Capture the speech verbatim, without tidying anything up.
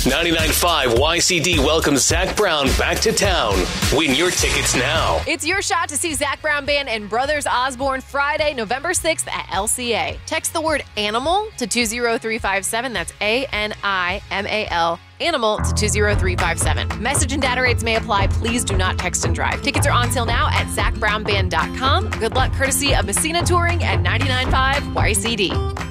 ninety-nine point five Y C D welcomes Zach Brown back to town. Win your tickets now. It's your shot to see Zach Brown Band and Brothers Osborne Friday, November sixth at L C A. Text the word ANIMAL to two zero three five seven. That's A N I M A L. Animal to two zero three five seven. Message and data rates may apply. Please do not text and drive. Tickets are on sale now at zach brown band dot com. Good luck courtesy of Messina Touring at ninety-nine point five Y C D.